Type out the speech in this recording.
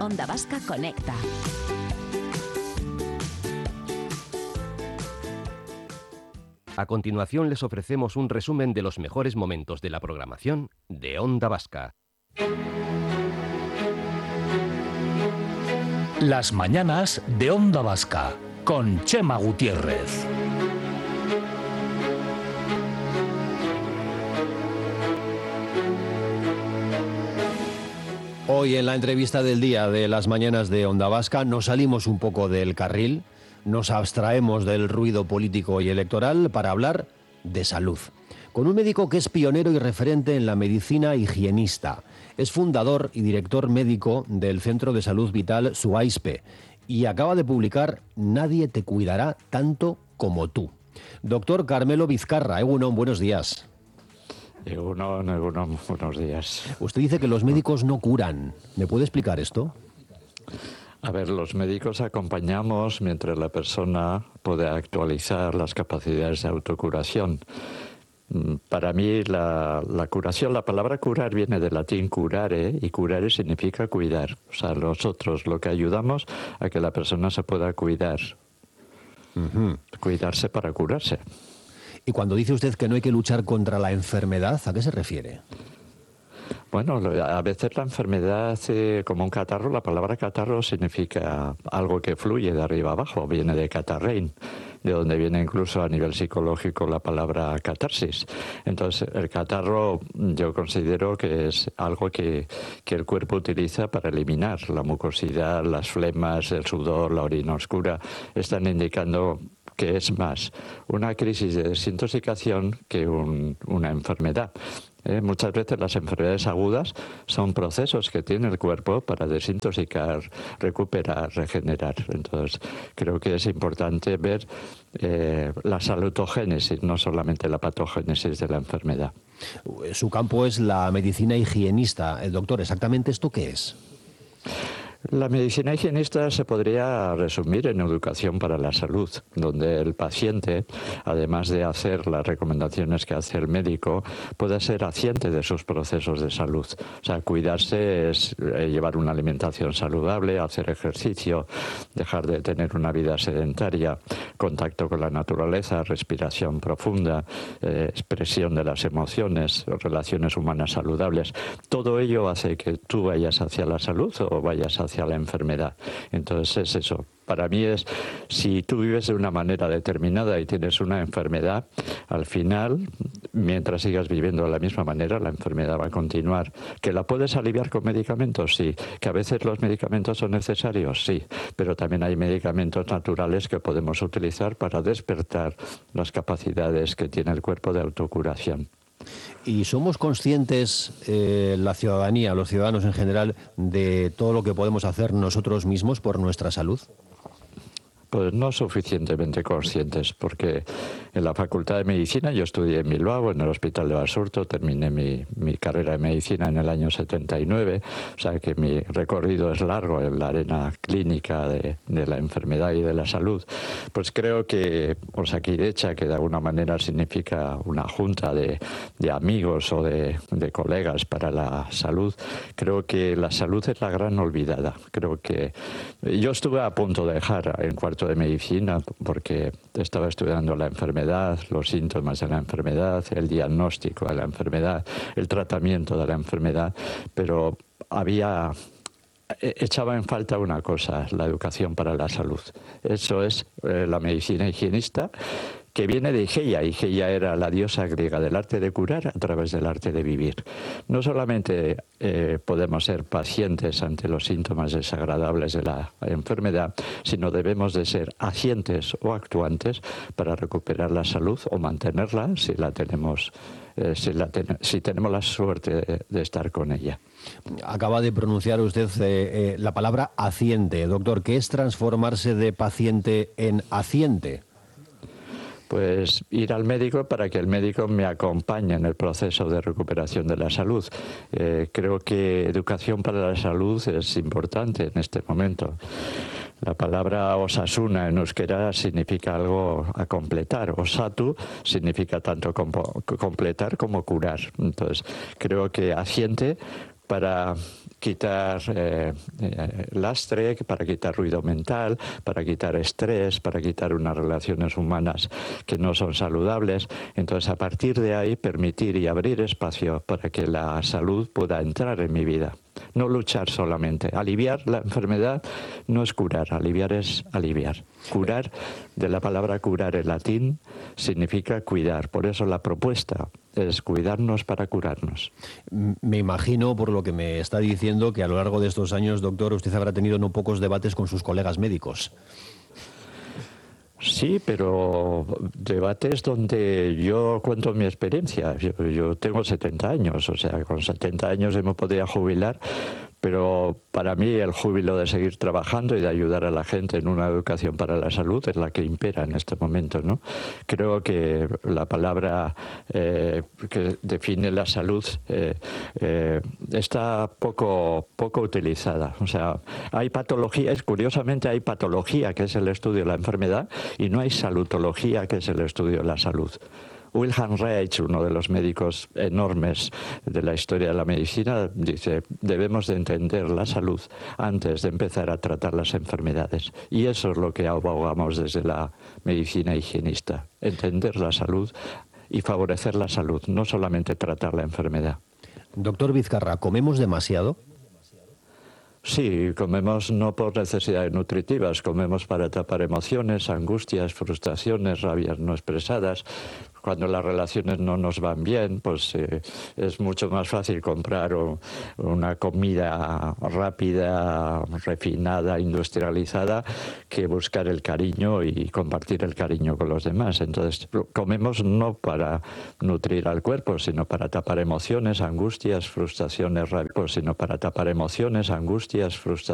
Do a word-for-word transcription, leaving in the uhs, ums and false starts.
Onda Vasca Conecta. A continuación les ofrecemos un resumen de los mejores momentos de la programación de Onda Vasca. Las mañanas de Onda Vasca con Chema Gutiérrez. Hoy en la entrevista del día de las mañanas de Onda Vasca nos salimos un poco del carril, nos abstraemos del ruido político y electoral para hablar de salud. Con un médico que es pionero y referente en la medicina higienista. Es fundador y director médico del Centro de Salud Vital Suaispe y acaba de publicar Nadie te cuidará tanto como tú. Doctor Carmelo Vizcarra, Egunon, buenos días. Egunon, Egunon, buenos días. Usted dice que los médicos no curan. ¿Me puede explicar esto? A ver, los médicos acompañamos mientras la persona puede actualizar las capacidades de autocuración. Para mí la, la curación, la palabra curar viene del latín curare, y curare significa cuidar. O sea, nosotros lo que ayudamos a que la persona se pueda cuidar. Uh-huh. Cuidarse para curarse. Y cuando dice usted que no hay que luchar contra la enfermedad, ¿a qué se refiere? Bueno, a veces la enfermedad, eh, como un catarro, la palabra catarro significa algo que fluye de arriba abajo, viene de catarrein, de donde viene incluso a nivel psicológico la palabra catarsis. Entonces, el catarro yo considero que es algo que, que el cuerpo utiliza para eliminar la mucosidad, las flemas, el sudor, la orina oscura, están indicando que es más una crisis de desintoxicación que un, una enfermedad. Eh, muchas veces las enfermedades agudas son procesos que tiene el cuerpo para desintoxicar, recuperar, regenerar. Entonces, creo que es importante ver eh, la salutogénesis, no solamente la patogénesis de la enfermedad. Su campo es la medicina higienista. El doctor, ¿exactamente esto qué es? La medicina higienista se podría resumir en educación para la salud, donde el paciente, además de hacer las recomendaciones que hace el médico, puede ser haciente de sus procesos de salud. O sea, cuidarse es llevar una alimentación saludable, hacer ejercicio, dejar de tener una vida sedentaria, contacto con la naturaleza, respiración profunda, eh, expresión de las emociones, relaciones humanas saludables. Todo ello hace que tú vayas hacia la salud o vayas hacia la enfermedad. Entonces es eso. Para mí es, si tú vives de una manera determinada y tienes una enfermedad, al final, mientras sigas viviendo de la misma manera, la enfermedad va a continuar. ¿Que la puedes aliviar con medicamentos? Sí. ¿Que a veces los medicamentos son necesarios? Sí. Pero también hay medicamentos naturales que podemos utilizar para despertar las capacidades que tiene el cuerpo de autocuración. ¿Y somos conscientes, eh, la ciudadanía, los ciudadanos en general, de todo lo que podemos hacer nosotros mismos por nuestra salud? Pues no suficientemente conscientes, porque en la Facultad de Medicina, yo estudié en Bilbao, en el Hospital de Basurto, terminé mi, mi carrera de medicina en el año setenta y nueve, o sea que mi recorrido es largo en la arena clínica de, de la enfermedad y de la salud. Pues creo que Osakidecha, que de alguna manera significa una junta de, de amigos o de, de colegas para la salud, creo que la salud es la gran olvidada. Creo que yo estuve a punto de dejar en cuarto de medicina porque estaba estudiando la enfermedad, los síntomas de la enfermedad, el diagnóstico de la enfermedad, el tratamiento de la enfermedad, pero había echaba en falta una cosa, la educación para la salud. Eso es eh, la medicina higienista, que viene de Igeia. Igeia era la diosa griega del arte de curar a través del arte de vivir. No solamente eh, podemos ser pacientes ante los síntomas desagradables de la enfermedad, sino debemos de ser agentes o actuantes para recuperar la salud o mantenerla si la tenemos, eh, si, la ten- si tenemos la suerte de, de estar con ella. Acaba de pronunciar usted eh, eh, la palabra haciente. Doctor, ¿qué es transformarse de paciente en haciente? Pues ir al médico para que el médico me acompañe en el proceso de recuperación de la salud. Eh, creo que educación para la salud es importante en este momento. La palabra osasuna en euskera significa algo a completar. Osatu significa tanto completar como curar. Entonces, creo que haciente para quitar eh, eh, lastre, para quitar ruido mental, para quitar estrés, para quitar unas relaciones humanas que no son saludables. Entonces, a partir de ahí, permitir y abrir espacio para que la salud pueda entrar en mi vida. No luchar solamente. Aliviar la enfermedad no es curar, aliviar es aliviar. Curar, de la palabra curar en latín, significa cuidar. Por eso la propuesta es cuidarnos para curarnos. Me imagino, por lo que me está diciendo, que a lo largo de estos años, doctor, usted habrá tenido no pocos debates con sus colegas médicos. Sí, pero debates donde yo cuento mi experiencia. Yo, yo tengo setenta años, o sea, con setenta años hemos podido jubilar, pero para mí el júbilo de seguir trabajando y de ayudar a la gente en una educación para la salud es la que impera en este momento, ¿no? Creo que la palabra eh, que define la salud eh, eh, está poco, poco utilizada. O sea, hay patologías, curiosamente hay patología, que es el estudio de la enfermedad, y no hay salutología, que es el estudio de la salud. Wilhelm Reich, uno de los médicos enormes de la historia de la medicina, dice, debemos de entender la salud antes de empezar a tratar las enfermedades. Y eso es lo que abogamos desde la medicina higienista, entender la salud y favorecer la salud, no solamente tratar la enfermedad. Doctor Vizcarra, ¿comemos demasiado? Sí, comemos no por necesidades nutritivas, comemos para tapar emociones, angustias, frustraciones, rabias no expresadas. Cuando las relaciones no nos van bien, pues eh, es mucho más fácil comprar o, una comida rápida, refinada, industrializada, que buscar el cariño y compartir el cariño con los demás. Entonces, comemos no para nutrir al cuerpo, sino para tapar emociones, angustias, frustraciones, rabias, sino para tapar emociones, angustias, frustraciones.